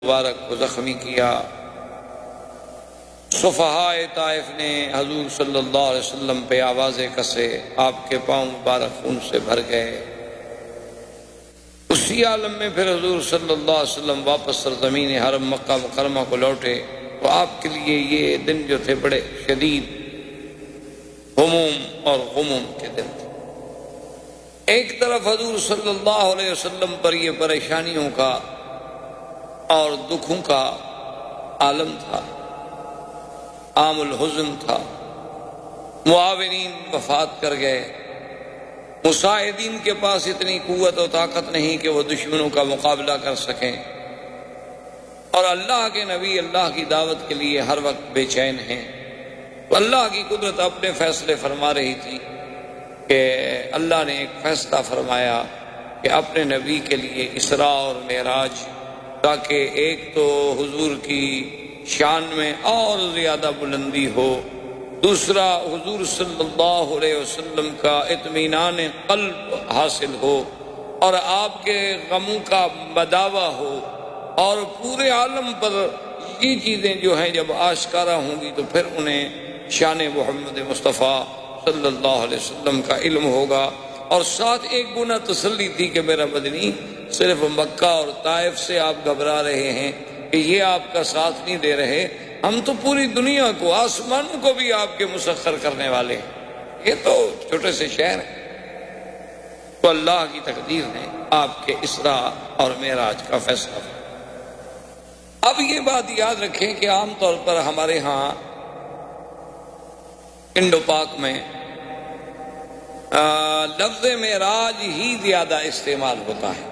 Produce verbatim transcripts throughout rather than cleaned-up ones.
مبارک کو زخمی کیا۔ صفحائے طائف نے حضور صلی اللہ علیہ وسلم پہ آوازیں کسے، آپ کے پاؤں مبارک خون سے بھر گئے۔ اسی عالم میں پھر حضور صلی اللہ علیہ وسلم واپس سرزمین حرم مکہ مکرمہ کو لوٹے تو آپ کے لیے یہ دن جو تھے بڑے شدید ہموم اور غموم کے دن تھے۔ ایک طرف حضور صلی اللہ علیہ وسلم پر یہ پریشانیوں کا اور دکھوں کا عالم تھا، عام الحزن تھا، معاونین وفات کر گئے، مساعدین کے پاس اتنی قوت و طاقت نہیں کہ وہ دشمنوں کا مقابلہ کر سکیں، اور اللہ کے نبی اللہ کی دعوت کے لیے ہر وقت بے چین ہیں۔ تو اللہ کی قدرت اپنے فیصلے فرما رہی تھی کہ اللہ نے ایک فیصلہ فرمایا کہ اپنے نبی کے لیے اسراء اور معراج، تاکہ ایک تو حضور کی شان میں اور زیادہ بلندی ہو، دوسرا حضور صلی اللہ علیہ وسلم کا اطمینان قلب حاصل ہو، اور آپ کے غموں کا بداوا ہو، اور پورے عالم پر یہ چیزیں جو ہیں جب آشکارا ہوں گی تو پھر انہیں شان محمد مصطفیٰ صلی اللہ علیہ وسلم کا علم ہوگا۔ اور ساتھ ایک گناہ تسلی تھی کہ میرا مدنی صرف مکہ اور طائف سے آپ گھبرا رہے ہیں کہ یہ آپ کا ساتھ نہیں دے رہے، ہم تو پوری دنیا کو، آسمانوں کو بھی آپ کے مسخر کرنے والے ہیں، یہ تو چھوٹے سے شہر ہیں۔ تو اللہ کی تقدیر نے آپ کے اسراء اور معراج کا فیصلہ کیا۔ اب یہ بات یاد رکھیں کہ عام طور پر ہمارے ہاں انڈو پاک میں لفظ معراج ہی زیادہ استعمال ہوتا ہے،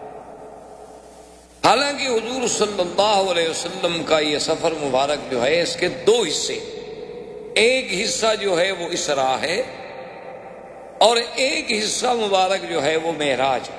حالانکہ حضور صلی اللہ علیہ وسلم کا یہ سفر مبارک جو ہے اس کے دو حصے، ایک حصہ جو ہے وہ اسراء ہے اور ایک حصہ مبارک جو ہے وہ معراج ہے۔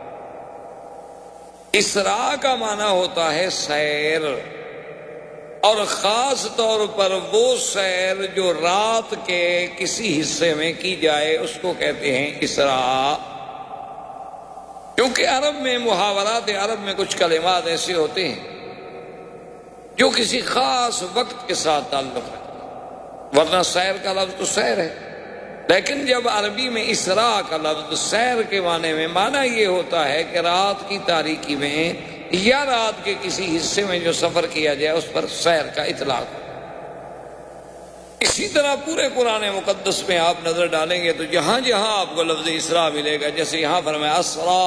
اسراء کا معنی ہوتا ہے سیر، اور خاص طور پر وہ سیر جو رات کے کسی حصے میں کی جائے اس کو کہتے ہیں اسراء۔ کیونکہ عرب میں، محاورات عرب میں کچھ کلمات ایسے ہوتے ہیں جو کسی خاص وقت کے ساتھ تعلق رکھتے ہیں، ورنہ سیر کا لفظ تو سیر ہے، لیکن جب عربی میں اسراء کا لفظ سیر کے معنی میں معنی یہ ہوتا ہے کہ رات کی تاریکی میں یا رات کے کسی حصے میں جو سفر کیا جائے اس پر سیر کا اطلاق ہو۔ اسی طرح پورے قرآن مقدس میں آپ نظر ڈالیں گے تو جہاں جہاں آپ کو لفظ اسراء ملے گا، جیسے یہاں فرمایا اسراء